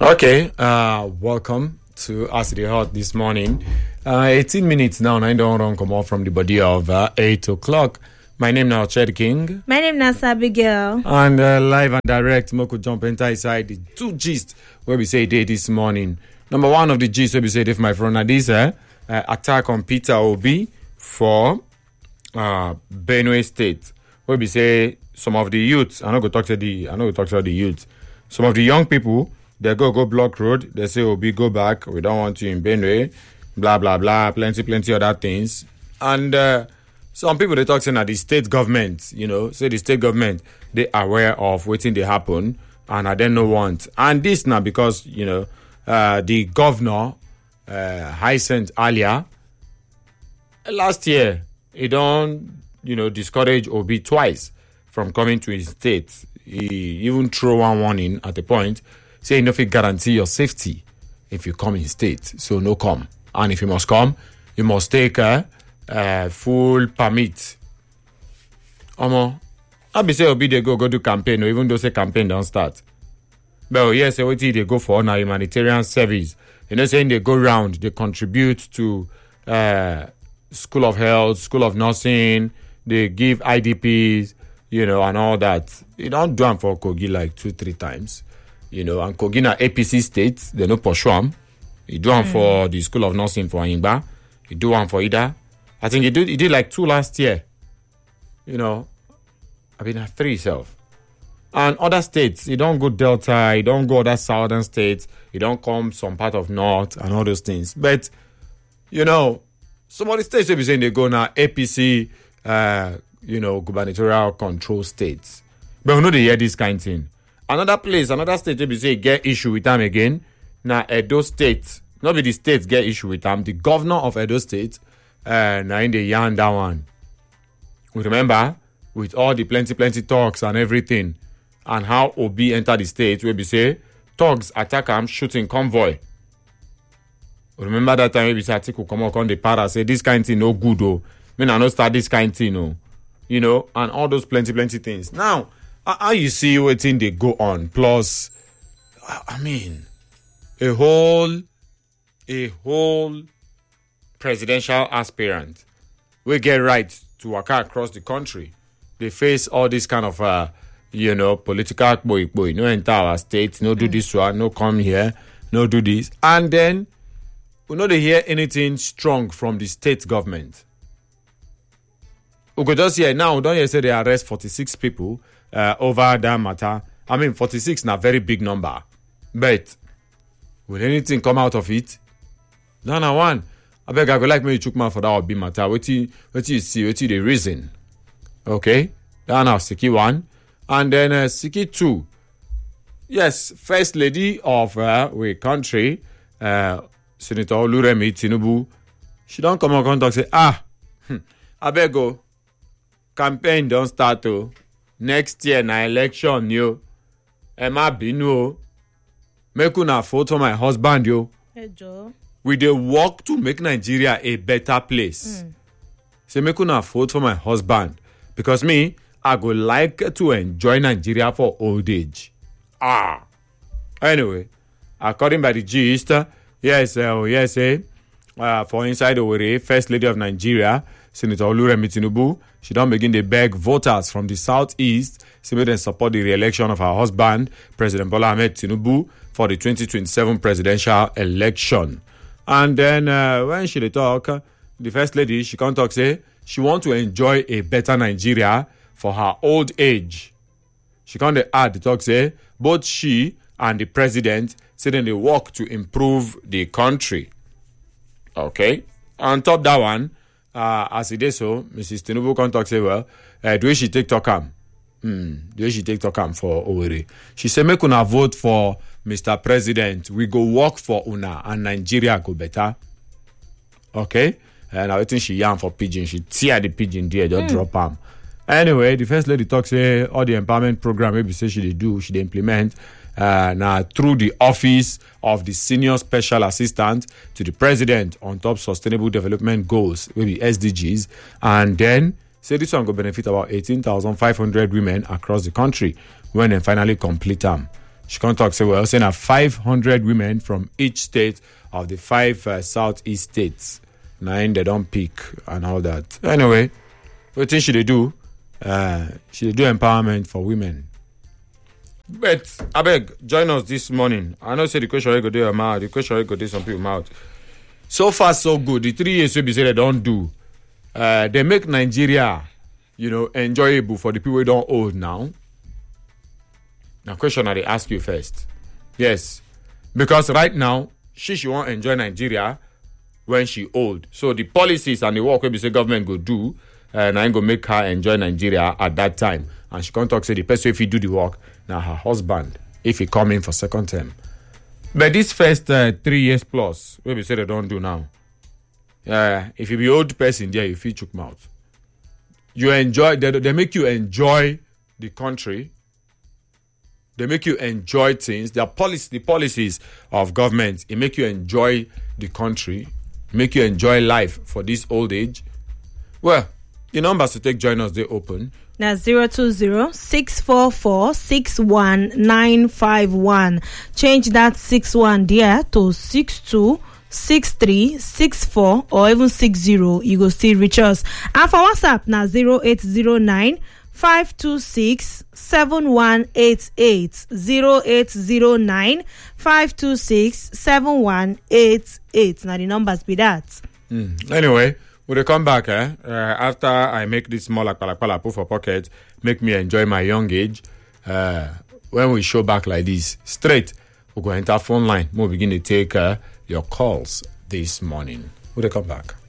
Okay, welcome to Ask the Hot this morning. 18 minutes now, and I don't run come off from the body of 8 o'clock. My name now, Ched King. My name is Abigail. And live and direct, Moko jump inside the two gist where we say day this morning. Number one of the gist where we say if my friend is attack on Peter Obi for Benue State. Where we say some of the youths, I know go talk to the youth. Some of the young people, they go block road. They say, Obi, go back. We don't want you in Benue. Blah, blah, blah. Plenty other things. And some people, they talk saying that the state government, say the state government, they aware of waiting they happen. And I don't know want. And this now because, the governor, Hyacinth Alia, last year, he don't, discourage Obi twice from coming to his state. He even throw one warning at the point. Say if it guarantee your safety if you come in state. So no come. And if you must come, you must take a full permit. I be say Obi they go do campaign, or even though say campaign don't start. But yes, what they go for now humanitarian service. Saying they go round, they contribute to School of Health, School of Nursing, they give IDPs, and all that. You don't do them for Kogi like 2-3 times. And Kogi na APC state, they no pursue them. You do one for the School of Nursing for Anyingba. You do one for Ida. I think he did like 2 last year. I mean 3 self. And other states, you don't go Delta, you don't go other southern states, you don't come some part of North and all those things. But, some of the states will be saying they go now APC, gubernatorial control states. But we know they hear this kind of thing. Another state will be say get issue with them again. Now Edo State, not be the states get issue with them. The governor of Edo State, now in the yarn that one. We remember with all the plenty talks and everything, and how Obi entered the state, where we say thugs attack him, shooting convoy. Remember that time we say Atiku come out on the para say this kind of thing no good I no start this kind of thing and all those plenty things. Now, how you see what thing they go on? Plus, I mean, a whole presidential aspirant will get right to work across the country. They face all this kind of political boy, no enter our state, no do this one, no come here, no do this, and then we don't hear anything strong from the state government. We could just hear now, don't you say they arrest 46 people over that matter. I mean, 46 is a very big number. But will anything come out of it? No one. I beg I go like me chook man for that Obi matter. What you see, what you the reason. Okay? That now Siki 1. And then Siki 2. Yes, First Lady of our country, Senator Oluremi Tinubu, she don't come out and talk say, I beg go. Campaign don't start next year na election yo. Emma Binu. Make una vote for my husband yo. Hey Joe. We dey work to make Nigeria a better place. Say make una vote for my husband. Because me, I go like to enjoy Nigeria for old age. Anyway, according by the gist, for inside Owerri, First Lady of Nigeria, Senator Oluremi Tinubu, she don't begin to beg voters from the southeast to make them support the re-election of her husband, President Bola Ahmed Tinubu, for the 2027 presidential election. And then when she talk, the First Lady, she can't talk, say, she want to enjoy a better Nigeria for her old age. She can't add the talk, say, both she and the president say then they work to improve the country. Okay? On top that one, as it is so, Mrs. Tinubu can talk say, well, the way she take Tokam. The way she take Tokam for Owerri. She say, make una vote for Mr. President. We go work for una and Nigeria go better. Okay? And I think she yarn for pigeon. She tear the pigeon there, just drop am. Anyway, the First Lady talk say all the empowerment program maybe say she implement now through the office of the senior special assistant to the president on top sustainable development goals, maybe SDGs, and then say this one will benefit about 18,500 women across the country when they finally complete them. She can't talk so well, saying that 500 women from each state of the 5 southeast states. 9 they don't pick and all that. Anyway, what thing should they do? She do empowerment for women. But I beg, join us this morning. I know say the question go do your mouth, the question go do some people mouth. So far, so good. The 3 years we say they don't do. They make Nigeria, enjoyable for the people who don't old now. Now, question I ask you first. Yes, because right now she won't enjoy Nigeria when she old. So the policies and the work we say government go do, and I ain't gonna make her enjoy Nigeria at that time. And she can't talk say the person if he do the work now her husband if he come in for second term. But this first 3 years plus, we say they don't do now. If you be old person there, you feel chook mouth. You enjoy. They make you enjoy the country. They make you enjoy things. The policies of government, it make you enjoy the country, make you enjoy life for this old age. Well, the numbers to take join us, they open. Now 020-644-61951. Change that 61 there to 62, 63, 64 or even 60. You go still reach us. And for WhatsApp now 0809 526 7188 0809 526 7188. Now the numbers be that. Anyway, we'll come back after I make this small put for pocket, make me enjoy my young age. When we show back like this, straight, we'll go enter phone line. We'll begin to take your calls this morning. We'll come back.